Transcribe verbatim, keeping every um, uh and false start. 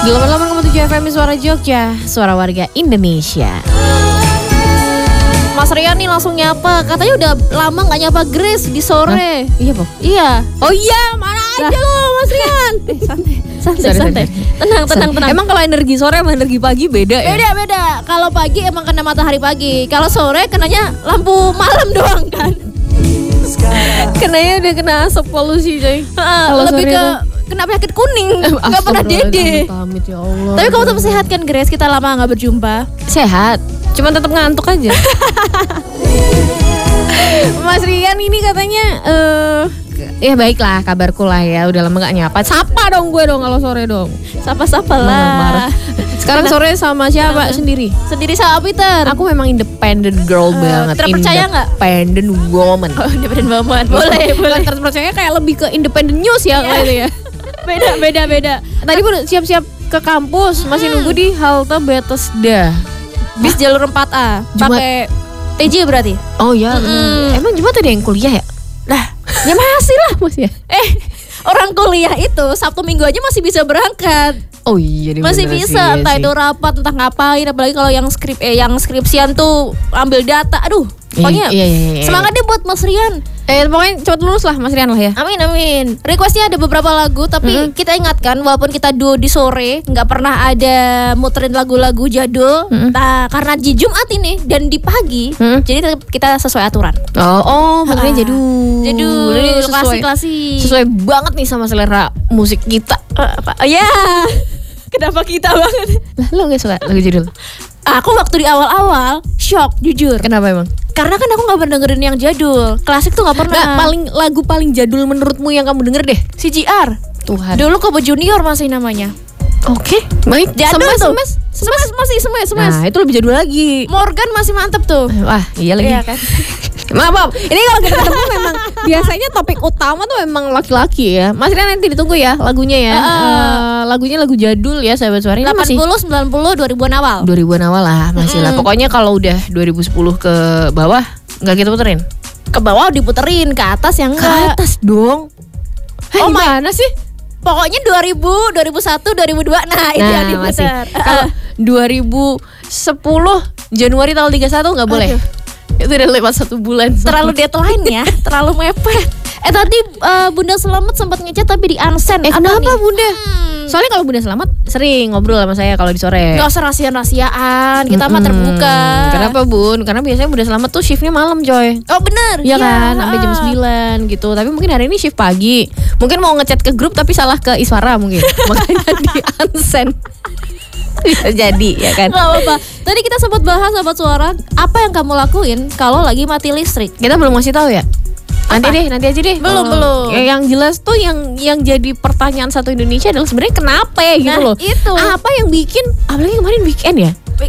delapan puluh delapan koma tujuh F M Suara Jogja, suara warga Indonesia. Mas Rian nih langsung nyapa, katanya udah lama gak nyapa Grace di sore. Hah? Iya, Po? Iya. Oh iya, mana aja Nah. lo Mas Rian. Eh, santai, santai, Sorry, santai. sorry. Tenang, tenang, tenang. Emang kalau energi sore sama energi pagi beda ya? Beda, beda. Kalau pagi emang kena matahari pagi. Kalau sore kenanya lampu malam doang kan. Kenanya udah kena asap polusi coy. Kalau lebih ke kena penyakit kuning, nggak pernah dede. Amit ya Allah. Tapi kamu tetap sehat kan Grace? Kita lama nggak berjumpa. Sehat, cuman tetap ngantuk aja. Mas Rian ini katanya eh ya baiklah kabarku lah ya, udah lama gak nyapa. Sapa dong gue dong kalau sore dong. Sapa-sapa Marah-marah. lah. Sekarang sore sama siapa? Sendiri. Sendiri sama Peter. Aku memang independent girl Eh, banget. terpercaya nggak? Independent woman. Oh, independent banget. Boleh, boleh. Bukan terpercaya, kayak lebih ke independent news ya kayak itu ya. Beda, beda, beda. Tadi pun siap-siap ke kampus, masih Hmm. nunggu di halte Bethesda. Bis jalur empat A. Jumat. Pakai T J berarti. Oh ya, Mm-mm. emang Jumat ada yang kuliah ya? Lah, Ya masih lah masih ya. eh orang kuliah itu Sabtu Minggu aja masih bisa berangkat. Oh iya, dia Masih bener bisa, sih, iya entah sih. itu rapat, entah ngapain, apalagi kalau yang skrip eh yang skripsian tuh ambil data. Aduh, pokoknya Iya, iya, iya, iya. semangat deh buat Mas Rian. Eh pokoknya cepat lulus lah Mas Rian lah ya. Amin, amin. Requestnya ada beberapa lagu, tapi Mm-mm. kita ingatkan walaupun kita duo di sore, nggak pernah ada muterin lagu-lagu jadul. Mm-mm. Nah, karena di Jumat ini dan di pagi, Mm-mm. jadi tetap kita sesuai aturan. Oh, oh, makanya Ah, jadul. Jadul, Ini sesuai, klasik-klasik. sesuai banget nih sama selera musik kita. Eh, apa? Oh ya, kenapa kita banget? Lah, lo gak suka lagu jadul? Aku waktu di awal-awal shock jujur. Kenapa emang? Karena kan aku nggak pernah dengerin yang jadul, klasik tuh nggak pernah. Nggak, paling lagu paling jadul menurutmu yang kamu denger deh? C G R. Tuhan. Dulu Kobo Junior masih namanya. Oke, baik. Jadul Semes, tuh. semes, Semes masih semes semes. Nah, itu lebih jadul lagi. Morgan masih mantep tuh. Wah, iya lagi. Iya kan? Maaf, maaf. Ini kalau kita ketemu memang biasanya topik utama tuh memang laki-laki ya. Mas Rian nanti ditunggu ya lagunya ya. Uh, Eh, lagunya lagu jadul ya sahabat suara. Ini delapan masih puluh, sembilan puluh, dua ribuan awal. dua ribuan awal lah masih lah. Mm-mm. Pokoknya kalau udah dua ribu sepuluh ke bawah nggak kita puterin. Ke bawah diputerin, ke atas yang Ke enggak. atas dong. Hah, Oh my- gimana sih? Pokoknya dua ribu, dua ribu satu, dua ribu dua. Nah, itu yang Nah, masih. diputer. Kalau dua ribu sepuluh Januari tanggal tiga puluh satu nggak boleh. Aduh. Itu udah lewat satu bulan. Terlalu deadline ya, terlalu mepet. Eh tadi eh, Bunda Selamat sempat ngechat tapi di unsend. Eh Apa kenapa nih? Bunda? Hmm. Soalnya kalau Bunda Selamat sering ngobrol sama saya kalau di sore. Nggak usah rahasia-rahasiaan, kita mah Mm-mm. terbuka. Kenapa Bun? Karena biasanya Bunda Selamat tuh shiftnya malam coy. Oh bener. Iya kan, sampai jam ah. sembilan gitu. Tapi mungkin hari ini shift pagi. Mungkin mau ngechat ke grup tapi salah ke Iswara mungkin. Makanya di unsend. Bisa jadi ya kan. Gak apa-apa. Tadi kita sempat bahas sahabat suara, apa yang kamu lakuin kalau lagi mati listrik? Kita belum ngasih tahu ya. Nanti Apa? deh, nanti aja deh. Belum, Kalau- belum. Ya, yang jelas tuh yang yang jadi pertanyaan satu Indonesia adalah sebenarnya kenapa ya gitu Nah, loh. itu. Apa yang bikin apalagi kemarin weekend ya?